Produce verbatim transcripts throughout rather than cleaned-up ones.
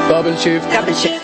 دبل شيفت دبل شيفت.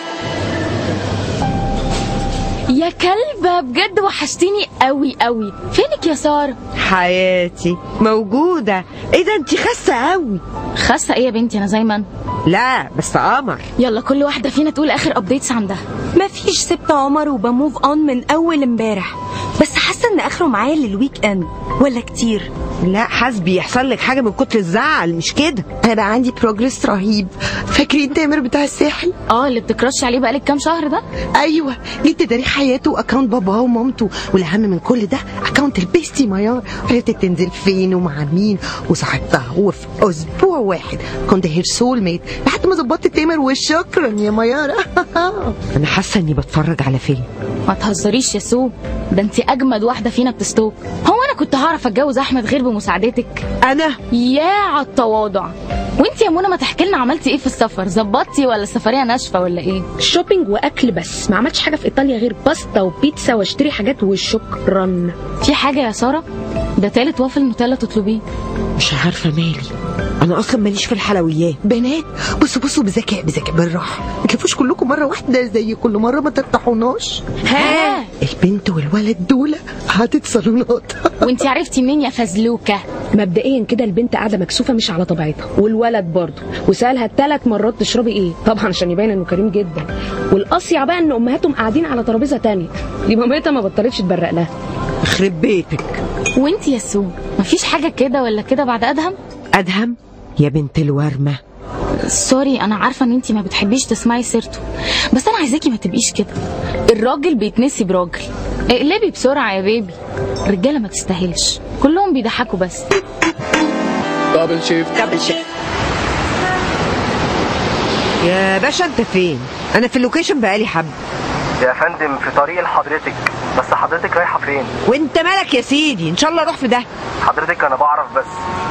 يا كلبة بجد وحشتيني قوي قوي. فينك يا سارة؟ حياتي موجودة. ايه ده انتي خاسة قوي. خاسة ايه يا بنتي؟ انا زي ما انا. لا بس قمر. يلا كل واحدة فينا تقول اخر ابديتس عندها. مفيش، سبت عمر وبموف اون من اول امبارح، بس حاسة ان اخره معايا للويك اند ولا كتير. لا حسبي يحصل لك حاجة من كتر الزعل، مش كده. انا بقى عندي بروجرس رهيب. فاكرين تامر بتاع الساحل؟ اه اللي بتكرش عليه بقالك كام شهر ده؟ ايوه، جبت تاريخ حياته واكونت باباه ومامته، والاهم من كل ده اكونت البيستي ميار، عرفت تنزل فين ومع مين وصاحبتها، وفي اسبوع واحد كنت هير سول ميت لحد ما ظبطت تامر. وشكرا يا ميار. انا حاسه اني بتفرج على فيلم. ما تهزريش يا سو، ده انت اجمد واحده فينا بتستوك. هو انا كنت هعرف اتجوز احمد غير بمساعدتك؟ انا يا على التواضع. وانت يا منى ما تحكي لنا عملتي ايه في السفر؟ ظبطتي ولا السفريه ناشفه ولا ايه؟ شوبينج واكل بس، ما عملتش حاجه في ايطاليا غير باستا وبيتزا واشتري حاجات وشكرا. في حاجه يا ساره؟ ده تالت وافل نوتيلا تطلبيه. مش عارفه مالي، انا اصلا ماليش في الحلويات. بنات بصوا بصوا بذكاء بذكاء بالراحه، ما تلفوش كلكم مره واحده زي كل مره، ما ترتاحوناش. ها البنت والولد دول قعدت صالونات. وانت عرفتي منين يا فزلوكه؟ مبدئيا كده البنت قاعده مكسوفه مش على طبيعتها، والولد برضه، وسالها ثلاث مرات تشربي ايه، طبعا عشان يبين انه كريم جدا. والاصيع بقى ان امهاتهم قاعدين على ترابيزه تانية، دي مامتها ما بطلتش تبرق لها. يخرب بيتك. وانت يا سو مفيش حاجه كده ولا كده بعد ادهم؟ ادهم يا بنت الورمه. سوري انا عارفه ان انتي ما بتحبيش تسمعي سيرته، بس انا عايزاكي ما تبقيش كده. الراجل بيتنسي براجل. اقلبي بسرعه يا بيبي، الرجاله ما تستاهلش، كلهم بيضحكوا بس. دبل شيفت دبل شيفت. يا باشا انت فين؟ انا في اللوكيشن بقالي حبه. يا فندم في طريق لحضرتك، بس حضرتك رايحه فين؟ وانت مالك يا سيدي؟ ان شاء الله اروح في ده. حضرتك انا بعرف بس.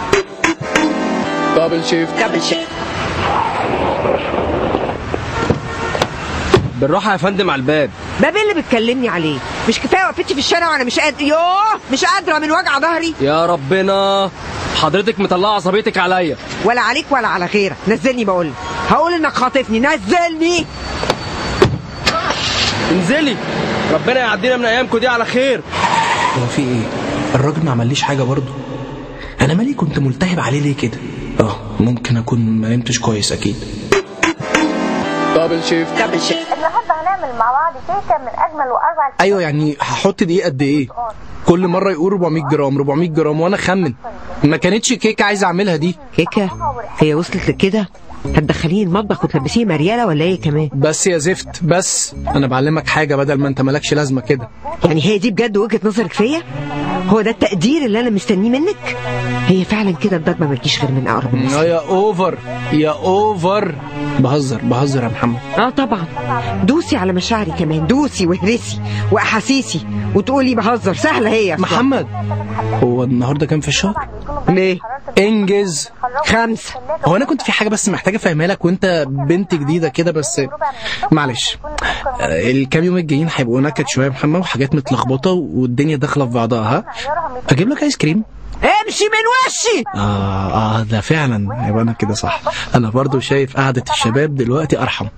دبل شيفت دبل شيفت. بالراحه يا فندم على الباب. باب اللي بتكلمني عليه؟ مش كفايه وقفتي في الشارع وانا مش قادر. يوه مش قادره من وجع ظهري. يا ربنا، حضرتك مطلعه عصبيتك عليا. ولا عليك ولا على غيرك. نزلني بقول، هقول انك خاطفني. نزلني. انزلي، ربنا يعدينا من ايامكم دي على خير. هو في ايه؟ الراجل ما عمليش حاجه برضه. انا مالي كنت ملتهب عليه ليه كده؟ اه ممكن اكون ما نمتش كويس اكيد. دبل شيفت دبل شيفت. النهارده هنعمل مع بعض كيكه من اجمل واربع. ايوه يعني هحط دقيق قد ايه؟ كل مره يقول أربعمية جرام أربعمية جرام وانا اخمن. ما كانتش كيكه عايز اعملها دي. كيكه؟ هي وصلت لكده؟ هتدخليني المطبخ وتلبسيني مرياله ولا ايه كمان؟ بس يا زفت بس، انا بعلمك حاجه بدل ما انت مالكش لازمه كده. يعني هي دي بجد وجهه نظرك فيا؟ هو ده التقدير اللي انا مستنيه منك؟ هي فعلا كده الضربه ما تجيش غير من اقرب الناس. يا اوفر يا اوفر. بهزر بهزر يا محمد. اه طبعا، دوسي على مشاعري كمان، دوسي واهرسي واحاسيسي وتقولي بهزر. سهله هي محمد. هو النهارده كام في الشهر؟ ليه؟ انجز. خمسة. هو انا كنت في حاجه بس محتاجه افهمها لك، وانت بنت جديده كده بس معلش. الكام يوم الجايين هيبقوا نكد شويه يا محمد، وحاجات متلخبطه والدنيا داخله في بعضها. ها اجيب لك ايس كريم؟ امشي من وشي. اه اه ده فعلا يبقى انا كده صح. انا برضو شايف قعده الشباب دلوقتي ارحم.